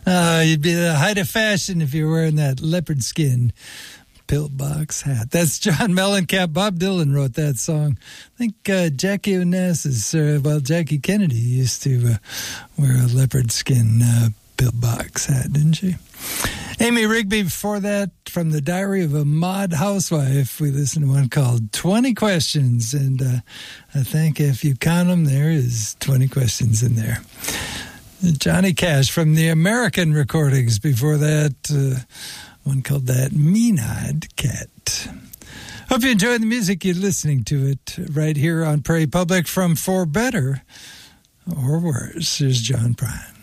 You'd be the height of fashion if you were wearing that leopard skin pillbox hat. That's John Mellencamp. Bob Dylan wrote that song. I think Jackie Onassis, Jackie Kennedy used to wear a leopard skin pillbox hat, didn't she? Amy Rigby before that, from the Diary of a Mod Housewife, we listened to one called 20 Questions, and I think if you count them, there is 20 questions in there. Johnny Cash from the American recordings before that, one called That Mean-Eyed Cat. Hope you enjoyed the music. You're listening to it right here on Prairie Public from For Better or Worse. Here's John Prine.